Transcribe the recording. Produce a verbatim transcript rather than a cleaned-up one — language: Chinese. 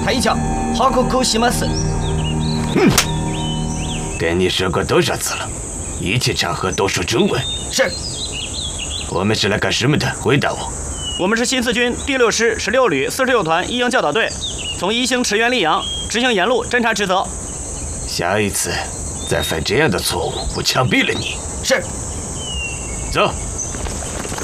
台长，哈口口西马斯。 哼，跟你说过多少次了，一切场合都说中文。 是。 我们是来干什么的？回答我。 我们是新四军第六师十六旅四十六团一营教导队，从宜兴驰援溧阳，执行沿路侦察职责。 下一次再犯这样的错误，我枪毙了你。 是。 走。